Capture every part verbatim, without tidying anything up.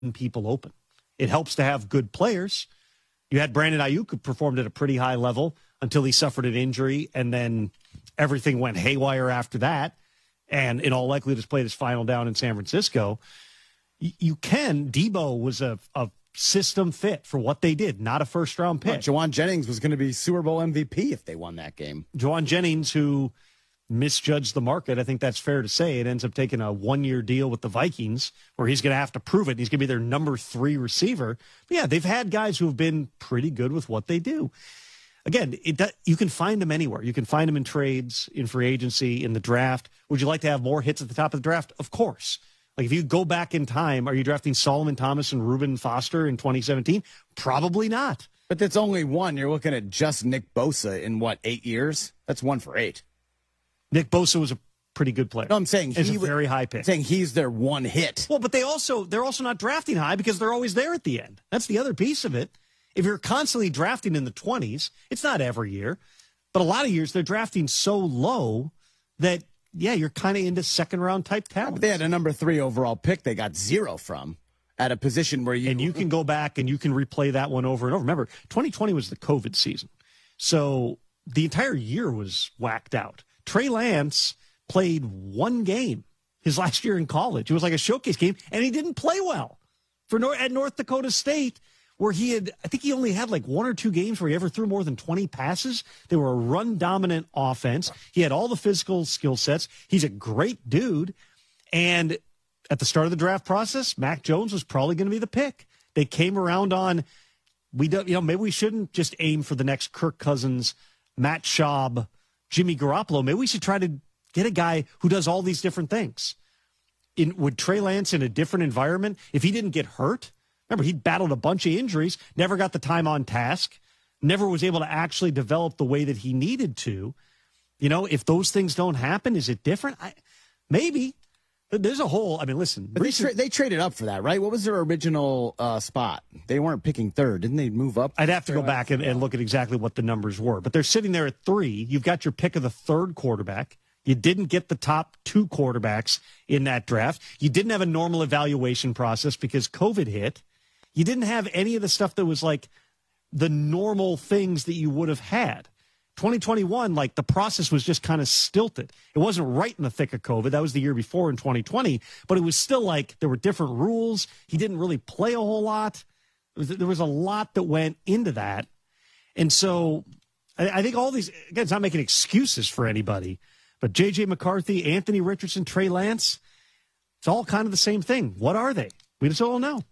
people open. It helps to have good players. You had Brandon Ayuk, who performed at a pretty high level until he suffered an injury, and then everything went haywire after that, and in all likelihood has played his final down in San Francisco. You, you can. Debo was a, a system fit for what they did, not a first-round pick. Well, Jawan Jennings was going to be Super Bowl M V P if they won that game. Jawan Jennings, who misjudged the market, I think that's fair to say. It ends up taking a one-year deal with the Vikings where he's going to have to prove it. He's going to be their number three receiver. But yeah, they've had guys who have been pretty good with what they do. Again, it, you can find them anywhere. You can find them in trades, in free agency, in the draft. Would you like to have more hits at the top of the draft? Of course. Like if you go back in time, are you drafting Solomon Thomas and Reuben Foster in twenty seventeen? Probably not. But that's only one. You're looking at just Nick Bosa in, what, eight years? That's one for eight. Nick Bosa was a pretty good player. No, I'm saying he's he a very high pick. I'm saying he's their one hit. Well, but they also they're also not drafting high because they're always there at the end. That's the other piece of it. If you're constantly drafting in the twenties, it's not every year, but a lot of years they're drafting so low that yeah, you're kind of into second round type talent. But they had a number three overall pick they got zero from at a position where you and you can go back and you can replay that one over and over. Remember, twenty twenty was the COVID season, so the entire year was whacked out. Trey Lance played one game his last year in college. It was like a showcase game, and he didn't play well for North, at North Dakota State, where he had, I think he only had like one or two games where he ever threw more than twenty passes. They were a run-dominant offense. He had all the physical skill sets. He's a great dude. And at the start of the draft process, Mac Jones was probably going to be the pick. They came around on, we don't, you know, maybe we shouldn't just aim for the next Kirk Cousins, Matt Schaub, Jimmy Garoppolo. Maybe we should try to get a guy who does all these different things. In would Trey Lance in a different environment, if he didn't get hurt, remember he battled a bunch of injuries, never got the time on task, never was able to actually develop the way that he needed to. You know, if those things don't happen, is it different? I, maybe. There's a whole, I mean, listen. But recent, they, tra- they traded up for that, right? What was their original uh, spot? They weren't picking third. Didn't they move up? I'd have to go back and, and look at exactly what the numbers were. But they're sitting there at three. You've got your pick of the third quarterback. You didn't get the top two quarterbacks in that draft. You didn't have a normal evaluation process because COVID hit. You didn't have any of the stuff that was like the normal things that you would have had. twenty twenty-one, like the process was just kind of stilted. It wasn't right in the thick of COVID. That was the year before in twenty twenty, but it was still like there were different rules. He didn't really play a whole lot. There was, there was a lot that went into that. And so I, I think all these, again, it's not making excuses for anybody, but J J McCarthy, Anthony Richardson, Trey Lance, it's all kind of the same thing. What are they? We just all know.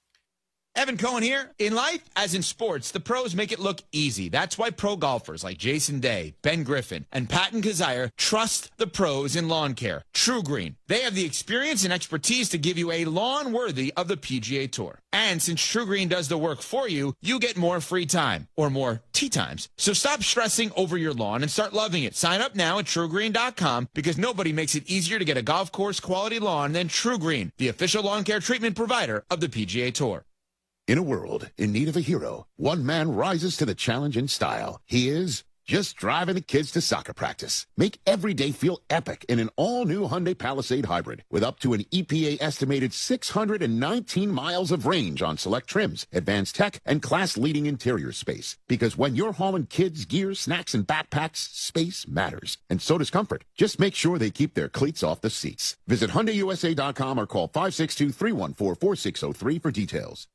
Evan Cohen here. In life, as in sports, the pros make it look easy. That's why pro golfers like Jason Day, Ben Griffin, and Patton Kazire trust the pros in lawn care. True Green. They have the experience and expertise to give you a lawn worthy of the P G A Tour. And since True Green does the work for you, you get more free time, or more tee times. So stop stressing over your lawn and start loving it. Sign up now at true green dot com because nobody makes it easier to get a golf course quality lawn than True Green, the official lawn care treatment provider of the P G A Tour. In a world in need of a hero, one man rises to the challenge in style. He is just driving the kids to soccer practice. Make every day feel epic in an all-new Hyundai Palisade Hybrid with up to an E P A-estimated six hundred nineteen miles of range on select trims, advanced tech, and class-leading interior space. Because when you're hauling kids, gear, snacks, and backpacks, space matters. And so does comfort. Just make sure they keep their cleats off the seats. Visit Hyundai U S A dot com or call five six two, three one four, four six zero three for details.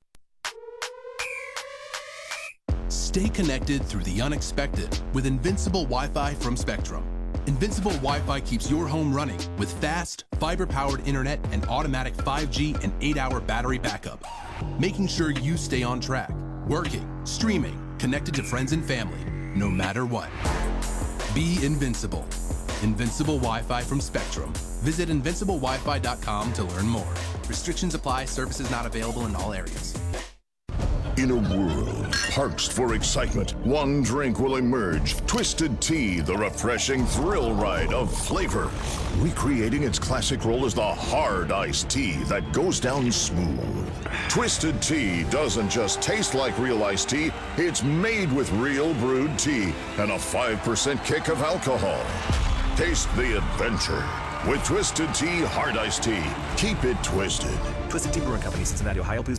Stay connected through the unexpected with Invincible Wi-Fi from Spectrum. Invincible Wi-Fi keeps your home running with fast, fiber-powered internet and automatic five G and eight hour battery backup, making sure you stay on track, working, streaming, connected to friends and family, no matter what. Be invincible. Invincible Wi-Fi from Spectrum. Visit invincible wi fi dot com to learn more. Restrictions apply. Services not available in all areas. In a world parched for excitement, one drink will emerge. Twisted Tea, the refreshing thrill ride of flavor. Recreating its classic role as the hard iced tea that goes down smooth. Twisted Tea doesn't just taste like real iced tea, it's made with real brewed tea and a five percent kick of alcohol. Taste the adventure. with Twisted Tea Hard Iced Tea. Keep it twisted. Twisted Tea Brewing Company, Cincinnati, Ohio. Please